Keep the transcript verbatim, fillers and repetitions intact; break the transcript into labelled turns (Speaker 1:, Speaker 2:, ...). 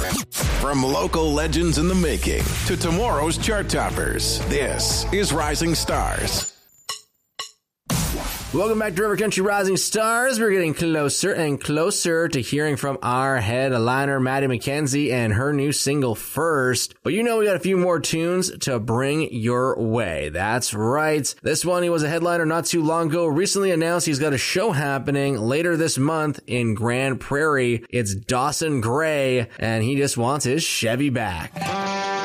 Speaker 1: From local legends in the making to tomorrow's chart toppers, this is Rising Stars.
Speaker 2: Welcome back to River Country Rising Stars. We're getting closer and closer to hearing from our headliner, Maddie McKenzie, and her new single First. But you know we got a few more tunes to bring your way. That's right. This one, he was a headliner not too long ago. Recently announced he's got a show happening later this month in Grand Prairie. It's Dawson Gray, and he just wants his Chevy back.